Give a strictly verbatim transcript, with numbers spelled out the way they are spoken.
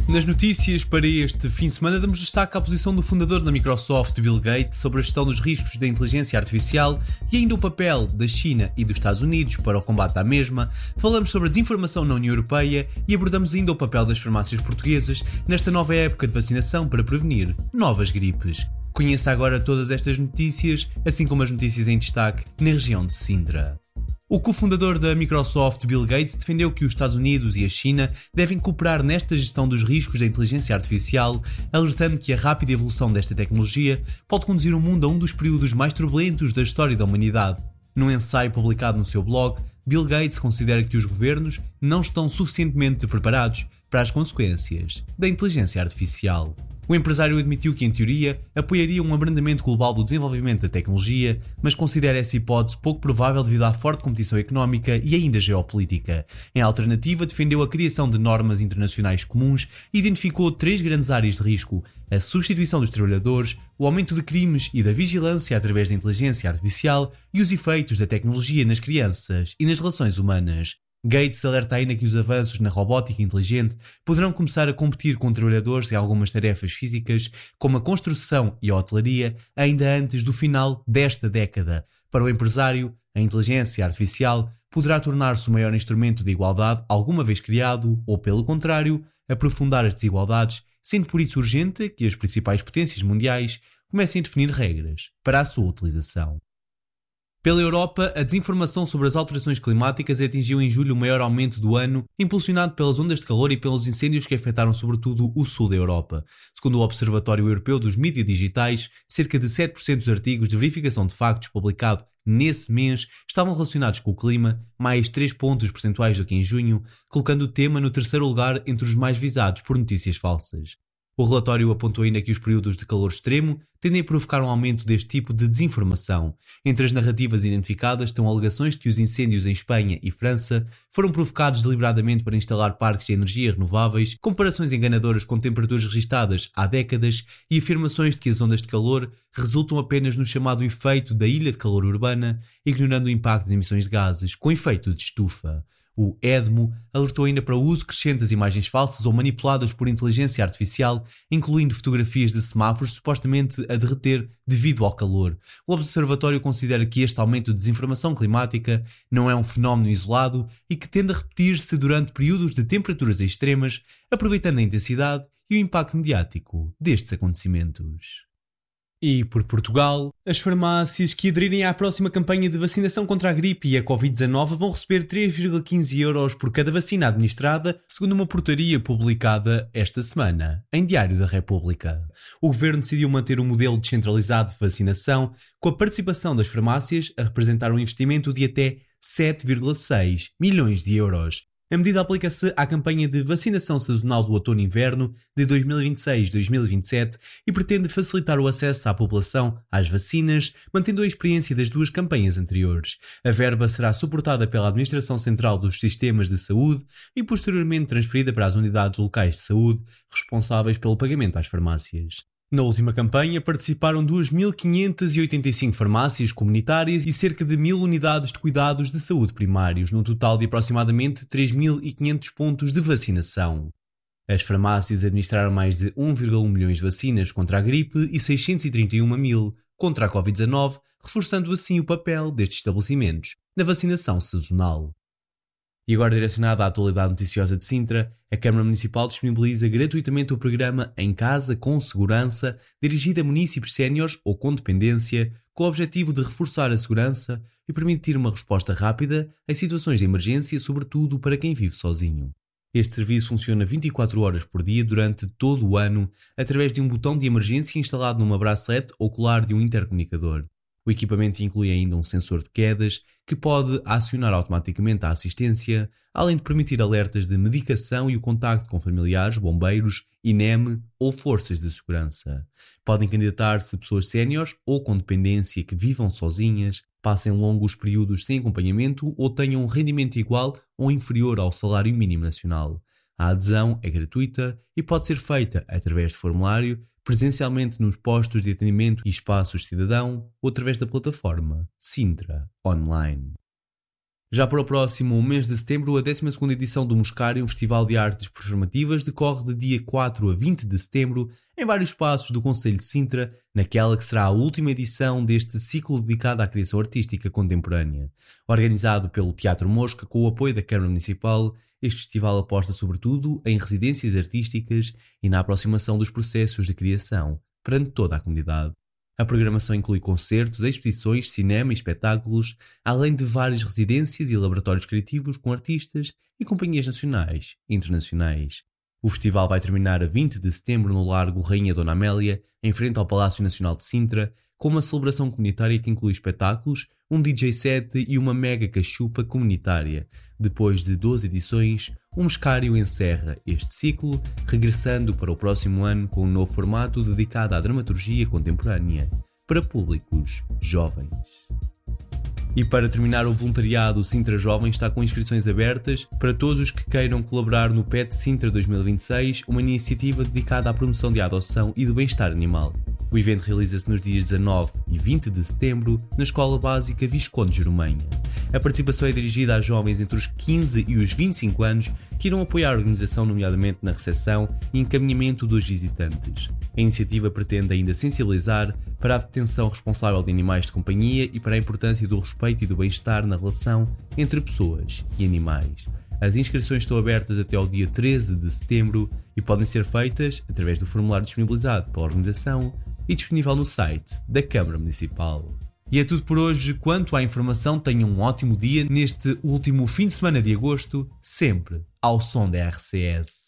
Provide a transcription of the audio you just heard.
Nas notícias para este fim de semana damos destaque à posição do fundador da Microsoft, Bill Gates, sobre a gestão dos riscos da inteligência artificial e ainda o papel da China e dos Estados Unidos para o combate à mesma. Falamos sobre a desinformação na União Europeia e abordamos ainda o papel das farmácias portuguesas nesta nova época de vacinação para prevenir novas gripes. Conheça agora todas estas notícias, assim como as notícias em destaque na região de Sintra. O cofundador da Microsoft, Bill Gates, defendeu que os Estados Unidos e a China devem cooperar nesta gestão dos riscos da inteligência artificial, alertando que a rápida evolução desta tecnologia pode conduzir o mundo a um dos períodos mais turbulentos da história da humanidade. Num ensaio publicado no seu blog, Bill Gates considera que os governos não estão suficientemente preparados para as consequências da inteligência artificial. O empresário admitiu que, em teoria, apoiaria um abrandamento global do desenvolvimento da tecnologia, mas considera essa hipótese pouco provável devido à forte competição económica e ainda geopolítica. Em alternativa, defendeu a criação de normas internacionais comuns e identificou três grandes áreas de risco: a substituição dos trabalhadores, o aumento de crimes e da vigilância através da inteligência artificial e os efeitos da tecnologia nas crianças e nas relações humanas. Gates alerta ainda que os avanços na robótica inteligente poderão começar a competir com trabalhadores em algumas tarefas físicas, como a construção e a hotelaria, ainda antes do final desta década. Para o empresário, a inteligência artificial poderá tornar-se o maior instrumento de igualdade alguma vez criado, ou, pelo contrário, aprofundar as desigualdades, sendo por isso urgente que as principais potências mundiais comecem a definir regras para a sua utilização. Pela Europa, a desinformação sobre as alterações climáticas atingiu em julho o maior aumento do ano, impulsionado pelas ondas de calor e pelos incêndios que afetaram sobretudo o sul da Europa. Segundo o Observatório Europeu dos Mídias Digitais, cerca de sete por cento dos artigos de verificação de factos publicados nesse mês estavam relacionados com o clima, mais três pontos percentuais do que em junho, colocando o tema no terceiro lugar entre os mais visados por notícias falsas. O relatório apontou ainda que os períodos de calor extremo tendem a provocar um aumento deste tipo de desinformação. Entre as narrativas identificadas estão alegações de que os incêndios em Espanha e França foram provocados deliberadamente para instalar parques de energia renováveis, comparações enganadoras com temperaturas registadas há décadas e afirmações de que as ondas de calor resultam apenas no chamado efeito da ilha de calor urbana, ignorando o impacto das emissões de gases com efeito de estufa. O EDMO alertou ainda para o uso crescente das imagens falsas ou manipuladas por inteligência artificial, incluindo fotografias de semáforos supostamente a derreter devido ao calor. O observatório considera que este aumento de desinformação climática não é um fenómeno isolado e que tende a repetir-se durante períodos de temperaturas extremas, aproveitando a intensidade e o impacto mediático destes acontecimentos. E por Portugal, as farmácias que aderirem à próxima campanha de vacinação contra a gripe e a covid dezanove vão receber três vírgula quinze euros por cada vacina administrada, segundo uma portaria publicada esta semana em Diário da República. O governo decidiu manter um modelo descentralizado de vacinação, com a participação das farmácias a representar um investimento de até sete vírgula seis milhões de euros. A medida aplica-se à campanha de vacinação sazonal do outono-inverno de dois mil e vinte e seis a dois mil e vinte e sete e pretende facilitar o acesso à população às vacinas, mantendo a experiência das duas campanhas anteriores. A verba será suportada pela Administração Central dos Sistemas de Saúde e posteriormente transferida para as unidades locais de saúde, responsáveis pelo pagamento às farmácias. Na última campanha participaram duas mil quinhentas e oitenta e cinco farmácias comunitárias e cerca de mil unidades de cuidados de saúde primários, num total de aproximadamente três mil e quinhentos pontos de vacinação. As farmácias administraram mais de um vírgula um milhões de vacinas contra a gripe e seiscentos e trinta e um mil contra a covid dezanove, reforçando assim o papel destes estabelecimentos na vacinação sazonal. E agora, direcionada à atualidade noticiosa de Sintra, a Câmara Municipal disponibiliza gratuitamente o programa Em Casa com Segurança, dirigido a munícipes séniores ou com dependência, com o objetivo de reforçar a segurança e permitir uma resposta rápida em situações de emergência, sobretudo para quem vive sozinho. Este serviço funciona vinte e quatro horas por dia durante todo o ano, através de um botão de emergência instalado numa bracelete ou colar de um intercomunicador. O equipamento inclui ainda um sensor de quedas que pode acionar automaticamente a assistência, além de permitir alertas de medicação e o contacto com familiares, bombeiros, I N E M ou forças de segurança. Podem candidatar-se pessoas séniores ou com dependência que vivam sozinhas, passem longos períodos sem acompanhamento ou tenham um rendimento igual ou inferior ao salário mínimo nacional. A adesão é gratuita e pode ser feita através de formulário, presencialmente nos postos de atendimento e espaços cidadão ou através da plataforma Sintra Online. Já para o próximo mês de setembro, a décima segunda edição do Muscário, um festival de artes performativas, decorre de dia quatro a vinte de setembro em vários espaços do Concelho de Sintra, naquela que será a última edição deste ciclo dedicado à criação artística contemporânea. Organizado pelo Teatro Mosca com o apoio da Câmara Municipal, este festival aposta sobretudo em residências artísticas e na aproximação dos processos de criação perante toda a comunidade. A programação inclui concertos, exposições, cinema e espetáculos, além de várias residências e laboratórios criativos com artistas e companhias nacionais e internacionais. O festival vai terminar a vinte de setembro no Largo Rainha Dona Amélia, em frente ao Palácio Nacional de Sintra, com uma celebração comunitária que inclui espetáculos, um D J set e uma mega cachupa comunitária. Depois de doze edições, o Muscário encerra este ciclo, regressando para o próximo ano com um novo formato dedicado à dramaturgia contemporânea, para públicos jovens. E para terminar, o voluntariado Sintra Jovem está com inscrições abertas para todos os que queiram colaborar no Pet Sintra dois mil e vinte e seis, uma iniciativa dedicada à promoção da adoção e do bem-estar animal. O evento realiza-se nos dias dezanove e vinte de setembro na Escola Básica Visconde de Jerumanha. A participação é dirigida a jovens entre os quinze e os vinte e cinco anos que irão apoiar a organização, nomeadamente na recepção e encaminhamento dos visitantes. A iniciativa pretende ainda sensibilizar para a detenção responsável de animais de companhia e para a importância do respeito e do bem-estar na relação entre pessoas e animais. As inscrições estão abertas até ao dia treze de setembro e podem ser feitas através do formulário disponibilizado pela organização e disponível no site da Câmara Municipal. E é tudo por hoje. Quanto à informação, tenham um ótimo dia neste último fim de semana de agosto, sempre ao som da R C S.